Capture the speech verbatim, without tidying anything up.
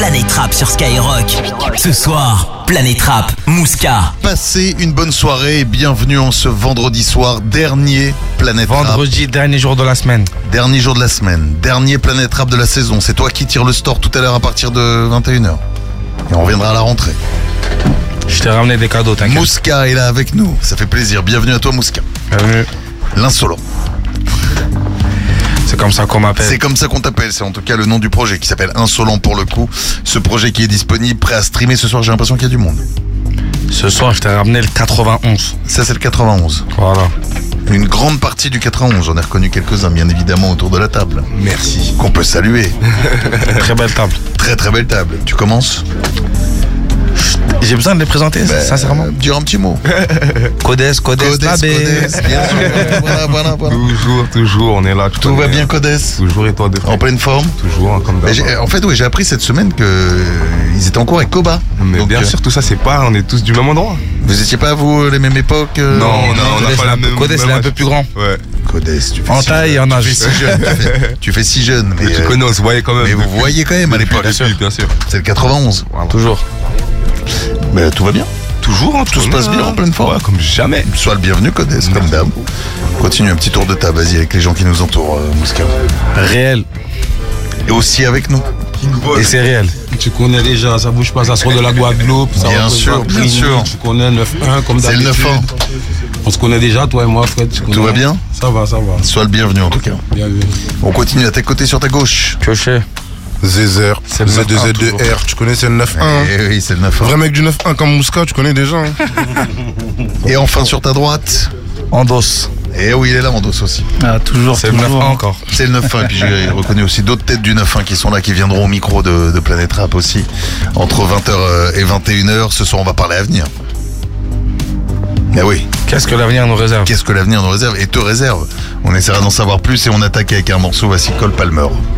Planète Rap sur Skyrock. Ce soir, Planète Rap, Mouska. Passez une bonne soirée et bienvenue en ce vendredi soir, dernier Planète Rap. Vendredi, dernier jour de la semaine. Dernier jour de la semaine, dernier Planète Rap de la saison. C'est toi qui tires le store tout à l'heure à partir de vingt et une heures. Et on reviendra à la rentrée. Je t'ai ramené des cadeaux, t'inquiète. Mouska est là avec nous, ça fait plaisir. Bienvenue à toi Mouska. Bienvenue. L'insolent. C'est comme ça qu'on m'appelle. C'est comme ça qu'on t'appelle, c'est en tout cas le nom du projet qui s'appelle Insolent pour le coup. Ce projet qui est disponible, prêt à streamer ce soir, j'ai l'impression qu'il y a du monde. Ce soir, je t'ai ramené le quatre-vingt-onze. Ça c'est le quatre-vingt-onze. Voilà. Une grande partie du quatre-vingt-onze, j'en ai reconnu quelques-uns bien évidemment autour de la table. Merci. Qu'on peut saluer. Très belle table. Très très belle table. Tu commences ? J'ai besoin de les présenter, Ben, sincèrement. euh, Dire un petit mot. Codes, Codes, Codes, Labé. Codes, bien sûr. Voilà, voilà, voilà. Toujours, toujours, on est là. tu Tout connais. va bien Codes ? Toujours et toi de En pleine forme ? Toujours, hein, comme Mais d'hab. j'ai- En fait, oui, j'ai appris cette semaine que euh, ils étaient en cours avec Koba. Mais Donc, bien euh, sûr, tout ça c'est pas, on est tous du même endroit. Vous étiez pas vous les mêmes époques euh, Non, on a- on n'a Codes, pas la même. Codes, il est même un peu âge. plus grand. Ouais. Codes, tu fais En si taille et jeune, en âge. Tu fais si jeune. Tu fais, tu fais si jeune, mais, Mais tu euh, connais, on se voyait quand même. mais vous voyez quand même à l'époque. Bien sûr, bien sûr. C'est le quatre-vingt-onze. Voilà. Toujours. Mais tout va bien. Toujours, hein, Tout se passe bien, en pleine forme. Ouais, comme jamais. Sois le bienvenu, Codes, comme d'hab. Continue un petit tour de table, vas-y, avec les gens qui nous entourent, euh, Mouska. Réel. Et aussi avec nous. Et c'est réel. Tu connais déjà, ça bouge pas, ça sort de la Guadeloupe. Ça Bien représente sûr, bien Grigny, sûr. Tu connais neuf un comme C'est le d'habitude. neuf un. On se connaît déjà, toi et moi, Fred. tu connais. Tout va bien ? Ça va, ça va. Sois le bienvenu en tout cas. Bienvenue. On continue à tes côtés sur ta gauche. Pioché. Zézer, C'est le Z deux neuf un, Z deux toujours. R, tu connais, c'est le neuf un. Eh oui, c'est le neuf un. Vrai mec du neuf un comme Mouska, tu connais déjà. Hein. Et enfin sur ta droite. Endos. Et oui, il est là, Mandos aussi. Ah, toujours, C'est le neuf un encore. C'est le neuf un, et puis j'ai reconnu aussi d'autres têtes du neuf un qui sont là, qui viendront au micro de, de Planète Rap aussi, entre vingt heures et vingt et une heures. Ce soir, on va parler avenir. Mais oui, Qu'est-ce que l'avenir nous réserve? qu'est-ce que l'avenir nous réserve et te réserve? On essaiera d'en savoir plus et on attaque avec un morceau, voici Cole Palmer.